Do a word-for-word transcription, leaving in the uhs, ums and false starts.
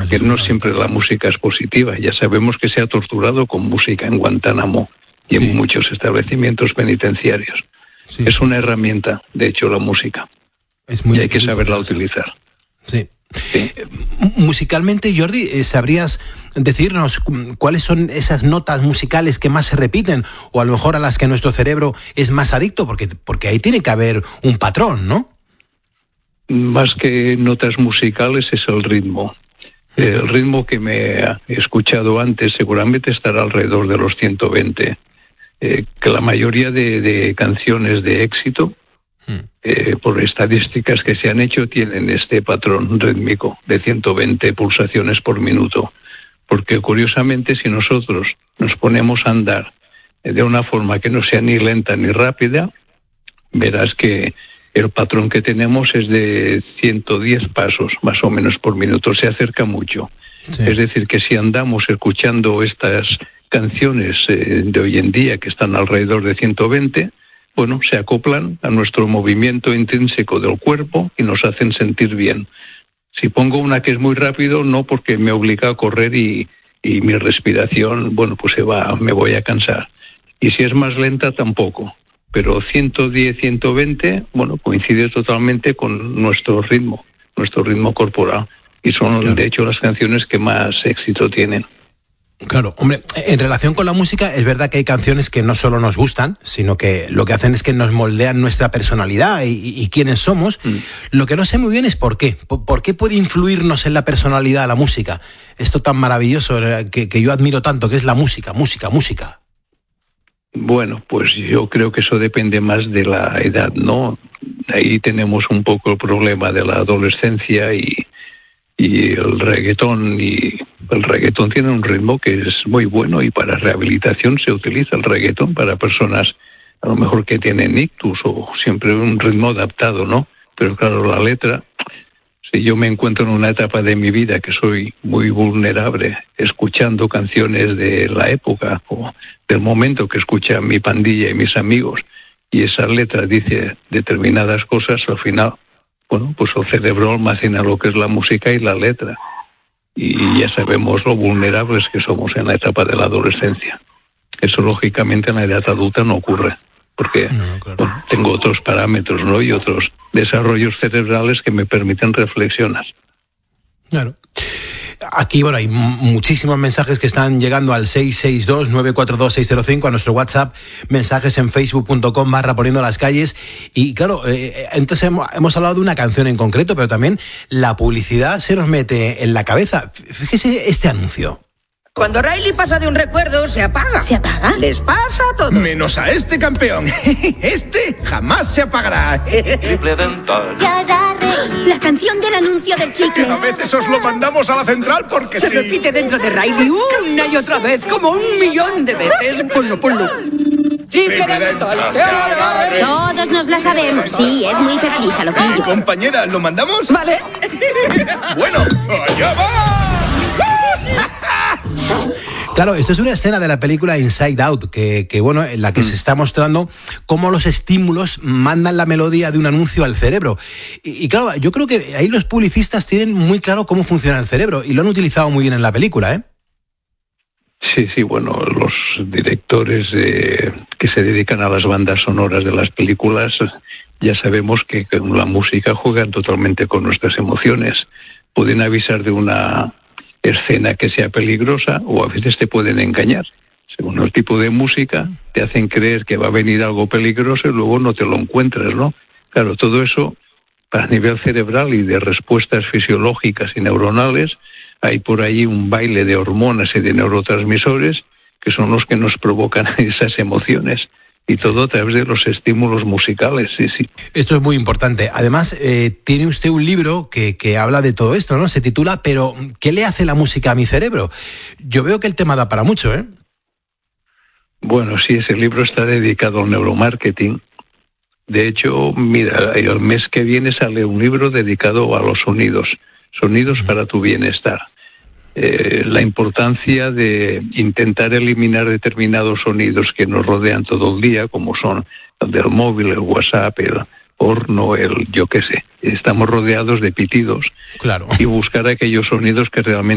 porque no siempre la música es positiva. Ya sabemos que se ha torturado con música en Guantánamo y en sí. muchos establecimientos penitenciarios. Sí. Es una herramienta, de hecho, la música. Es muy y hay que saberla utilizar. Sí. Sí. Musicalmente, Jordi, ¿sabrías decirnos cuáles son esas notas musicales que más se repiten o a lo mejor a las que nuestro cerebro es más adicto? Porque, porque ahí tiene que haber un patrón, ¿no? Más que notas musicales es el ritmo. El ritmo que me he escuchado antes seguramente estará alrededor de los ciento veinte. Eh, que la mayoría de, de canciones de éxito, eh, por estadísticas que se han hecho, tienen este patrón rítmico de ciento veinte pulsaciones por minuto. Porque curiosamente, si nosotros nos ponemos a andar de una forma que no sea ni lenta ni rápida, verás que el patrón que tenemos es de ciento diez pasos más o menos por minuto, se acerca mucho. Sí. Es decir, que si andamos escuchando estas canciones eh, de hoy en día que están alrededor de ciento veinte, bueno, se acoplan a nuestro movimiento intrínseco del cuerpo y nos hacen sentir bien. Si pongo una que es muy rápido, no, porque me obliga a correr y, y mi respiración, bueno, pues se va, me voy a cansar. Y si es más lenta, tampoco. Pero ciento diez, ciento veinte, bueno, coincide totalmente con nuestro ritmo, nuestro ritmo corporal. Y son, claro, de hecho, las canciones que más éxito tienen. Claro, hombre, en relación con la música, es verdad que hay canciones que no solo nos gustan, sino que lo que hacen es que nos moldean nuestra personalidad y, y, y quiénes somos. Mm. Lo que no sé muy bien es por qué. ¿Por, por qué puede influirnos en la personalidad la música? Esto tan maravilloso que, que yo admiro tanto, que es la música, música, música. Bueno, pues yo creo que eso depende más de la edad, ¿no? Ahí tenemos un poco el problema de la adolescencia y, y el reggaetón. Y el reggaetón tiene un ritmo que es muy bueno y para rehabilitación se utiliza el reggaetón para personas a lo mejor que tienen ictus o siempre un ritmo adaptado, ¿no? Pero claro, la letra, si yo me encuentro en una etapa de mi vida que soy muy vulnerable, escuchando canciones de la época o del momento que escucha mi pandilla y mis amigos, y esa letra dice determinadas cosas, al final, bueno, pues el cerebro almacena lo que es la música y la letra. Y ya sabemos lo vulnerables que somos en la etapa de la adolescencia. Eso, lógicamente, en la edad adulta no ocurre, porque no, claro, bueno, tengo otros parámetros, ¿no? Y otros desarrollos cerebrales que me permiten reflexionar. Claro. Aquí, bueno, hay muchísimos mensajes que están llegando al seis seis dos, nueve cuatro dos, seis cero cinco, a nuestro WhatsApp, mensajes en facebook punto com barra poniendo las calles. Y claro, eh, entonces hemos, hemos hablado de una canción en concreto, pero también la publicidad se nos mete en la cabeza. Fíjese este anuncio. Cuando Riley pasa de un recuerdo, se apaga. ¿Se apaga? Les pasa a todos. Menos a este campeón. Este jamás se apagará. Triple Dental. La canción del anuncio del chicle. A veces os lo mandamos a la central porque se sí. repite dentro de Riley una y otra vez, como un millón de veces. Ponlo, ponlo. Triple Dental. Todos nos la sabemos. Sí, es muy pegadiza, lo pillo. Compañera, ¿lo mandamos? Vale. Bueno, allá va. Claro, esto es una escena de la película Inside Out, que, que bueno, en la que mm. se está mostrando cómo los estímulos mandan la melodía de un anuncio al cerebro. Y, y claro, yo creo que ahí los publicistas tienen muy claro cómo funciona el cerebro y lo han utilizado muy bien en la película, ¿eh? Sí, sí, bueno, los directores eh, que se dedican a las bandas sonoras de las películas, ya sabemos que con la música juegan totalmente con nuestras emociones. Pueden avisar de una escena que sea peligrosa o a veces te pueden engañar. Según el tipo de música, te hacen creer que va a venir algo peligroso y luego no te lo encuentras, ¿no? Claro, todo eso, a nivel cerebral y de respuestas fisiológicas y neuronales, hay por ahí un baile de hormonas y de neurotransmisores que son los que nos provocan esas emociones. Y todo a través de los estímulos musicales, sí, sí. Esto es muy importante. Además, eh, tiene usted un libro que, que habla de todo esto, ¿no? Se titula ¿Pero qué le hace la música a mi cerebro? Yo veo que el tema da para mucho, ¿eh? Bueno, sí, ese libro está dedicado al neuromarketing. De hecho, mira, el mes que viene sale un libro dedicado a los sonidos. Sonidos para tu bienestar. Eh, la importancia de intentar eliminar determinados sonidos que nos rodean todo el día, como son el del móvil, el WhatsApp, el horno, el yo qué sé. Estamos rodeados de pitidos. Claro. Y buscar aquellos sonidos que realmente